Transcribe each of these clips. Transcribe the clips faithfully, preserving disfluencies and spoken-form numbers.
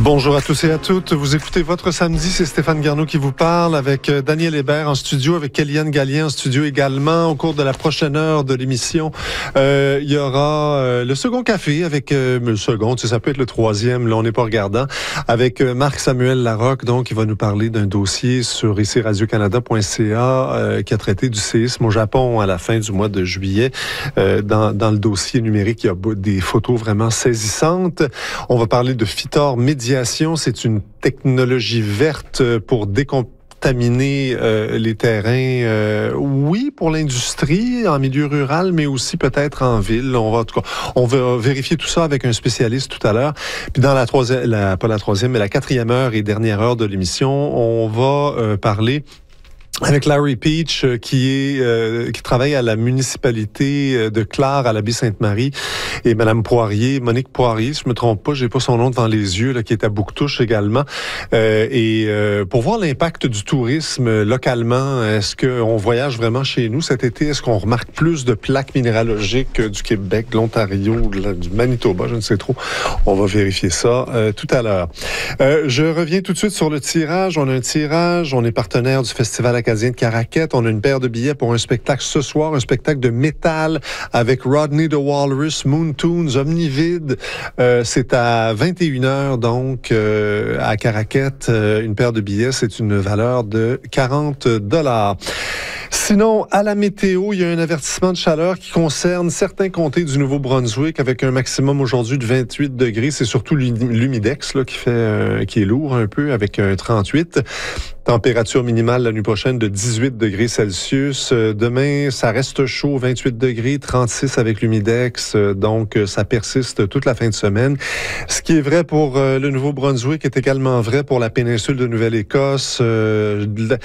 Bonjour à tous et à toutes. Vous écoutez Votre Samedi, c'est Stéphane Garneau qui vous parle avec Daniel Hébert en studio, avec Kéliane Gallien en studio également. Au cours de la prochaine heure de l'émission, euh, il y aura euh, le second café avec euh, le second, tu sais, ça peut être le troisième, là on n'est pas regardant, avec euh, Marc-Samuel Larocque, donc il va nous parler d'un dossier sur ici radio canada point c a euh, qui a traité du séisme au Japon à la fin du mois de juillet. Euh, dans, dans le dossier numérique, il y a des photos vraiment saisissantes. On va parler de Fitor Média. C'est une technologie verte pour décontaminer euh, les terrains, euh, oui, pour l'industrie, en milieu rural, mais aussi peut-être en ville. On va, en tout cas, on va vérifier tout ça avec un spécialiste tout à l'heure. Puis dans la troisième, la, pas la troisième, mais la quatrième heure et dernière heure de l'émission, on va euh, parler avec Larry Peach, euh, qui est euh, qui travaille à la municipalité de Clare à la Baie-Sainte-Marie, et Madame Poirier, Monique Poirier, si je me trompe pas, j'ai pas son nom devant les yeux, là, qui est à Bouctouche également, euh, et euh, pour voir l'impact du tourisme localement. Est-ce qu'on voyage vraiment chez nous cet été? Est-ce qu'on remarque plus de plaques minéralogiques du Québec, de l'Ontario, du Manitoba, je ne sais trop. On va vérifier ça euh, tout à l'heure. Euh, je reviens tout de suite sur le tirage. On a un tirage, on est partenaire du Festival acadien de Caraquette. On a une paire de billets pour un spectacle ce soir, un spectacle de métal avec Rodney the Walrus, Moon Tunes, Omnivide. Euh, c'est à vingt et une heures, donc, euh, à Caraquette. Euh, une paire de billets, c'est une valeur de quarante dollars. Sinon, à la météo, il y a un avertissement de chaleur qui concerne certains comtés du Nouveau-Brunswick avec un maximum aujourd'hui de vingt-huit degrés. C'est surtout l'humidex là, qui fait euh, qui est lourd un peu avec un trente-huit. Température minimale la nuit prochaine de dix-huit degrés Celsius. Demain, ça reste chaud, vingt-huit degrés, trente-six avec l'humidex. Donc, ça persiste toute la fin de semaine. Ce qui est vrai pour euh, le Nouveau-Brunswick est également vrai pour la péninsule de Nouvelle-Écosse, euh,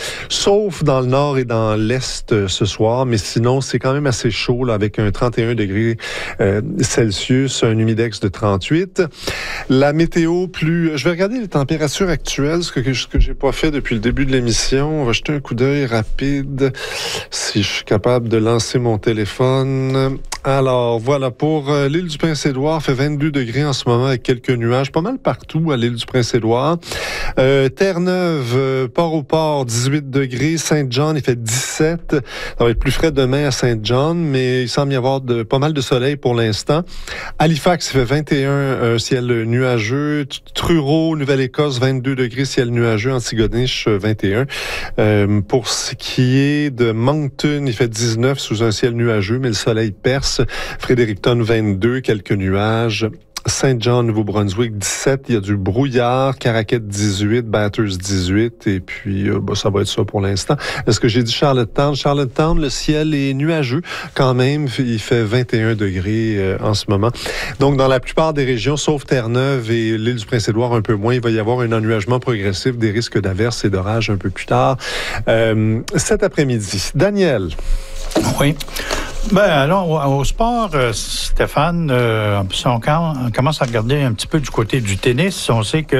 sauf dans le nord et dans l'est euh, ce soir. Mais sinon, c'est quand même assez chaud là, avec un trente et un degrés euh, Celsius, un humidex de trente-huit. La météo plus... Je vais regarder les températures actuelles, ce que, ce que j'ai pas fait depuis le début de l'émission. On va jeter un coup d'œil rapide si je suis capable de lancer mon téléphone. Alors, voilà, pour euh, l'île du Prince-Édouard, fait vingt-deux degrés en ce moment avec quelques nuages, pas mal partout à l'île du Prince-Édouard. Euh, Terre-Neuve, euh, Port-au-Port, dix-huit degrés. Saint-John, il fait dix-sept. Ça va être plus frais demain à Saint-John, mais il semble y avoir de, pas mal de soleil pour l'instant. Halifax, il fait vingt et un, euh, ciel nuageux. Truro, Nouvelle-Écosse, vingt-deux degrés, ciel nuageux. Antigonish, vingt et un. Euh, pour ce qui est de Moncton, il fait dix-neuf sous un ciel nuageux, mais le soleil perce. Fredericton, vingt-deux, quelques nuages. Saint-John, Nouveau-Brunswick, dix-sept, il y a du brouillard. Caraquette, dix-huit, Bathurst, dix-huit, et puis euh, bah, ça va être ça pour l'instant. Est-ce que j'ai dit Charlottetown? Charlottetown, le ciel est nuageux quand même, il fait vingt et un degrés euh, en ce moment. Donc, dans la plupart des régions, sauf Terre-Neuve et l'île du Prince-Édouard un peu moins, il va y avoir un ennuagement progressif des risques d'averses et d'orages un peu plus tard euh, cet après-midi. Daniel? Oui. Ben alors, au, au sport, euh, Stéphane, euh, si on, on commence à regarder un petit peu du côté du tennis, on sait que